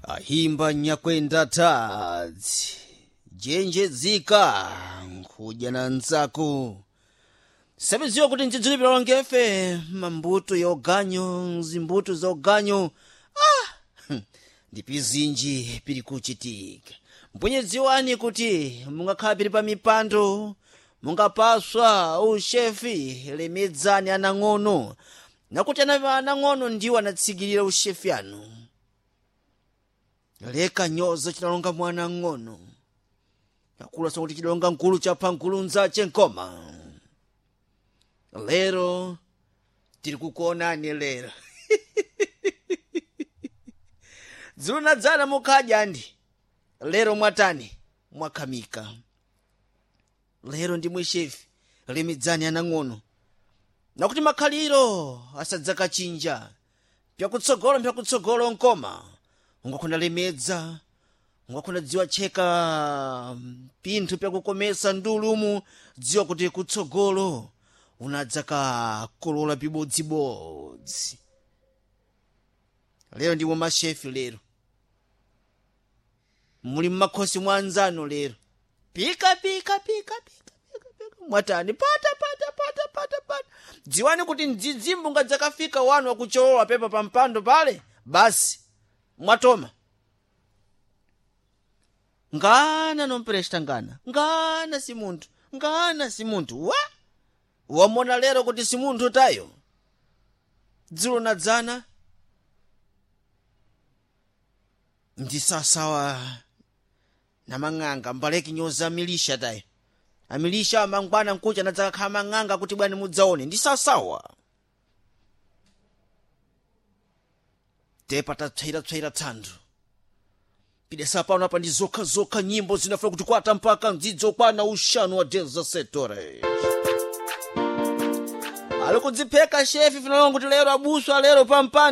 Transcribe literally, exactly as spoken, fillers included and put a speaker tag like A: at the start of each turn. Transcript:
A: ahimba nyakwenda tadzi jenjedzika nkudya na nzako sabiziwa kuti njidzulipira wangefe mambuto ya oganyo zimbuto za oganyo ah ndipizinji pili kuchitika mpunyedziwani kuti mungakhala pili pa mipando mungapaswa ushefi lemedzani anang'ono nakuti anang'ono ndiwo anatsikirira ushefi anu leka nyozo chinalonga mwana ng'ono yakula sakuti chidonga nkulu chapha nkulu nzache nkoma lero tiri kukuonani lero dzuluna dzana mukadya ndi lero mwatani mwakhamika lero ndi mwishefi lemedzani anang'ono nakuti makhaliro asadzakachinja pyakutsogolo pyakutsogolo nkoma ungakhona lemedza ungakhona dziwa cheka pinthu pyakukomesa ndulumu dziwa kuti kutsogolo unadzaka kolola pibodzibodzi lero ndiwo mashefi lero muli mmakhosi mwa anzano lero pika pika pika pika pika pika mwatani pata pata pata pata pata dziwani kuti mdzidzimbu ngadzakafika wanu wakucholola pepa pa mpando pale basi mwatoma ngana nompresta ngana ngana si munthu ngana si munthu wa wamona lero kuti si munthu tayo dzulo na dzana ndisasawa na mang'anga mbaleki nyoza milisha tayo amilisha amangwana nkucha nadzakakhala mang'anga kuti bwani mudzaone ndisasawa tepa tatswaira-tswaira tsandu pidesa pano apa ndi zokha-zokha nyimbo zinafuna kuti kwata mpaka mdzidzo kwana ushanu wa Denza Setore ali kudzipheka shefi finalonga kuti lero abuswa lero pampano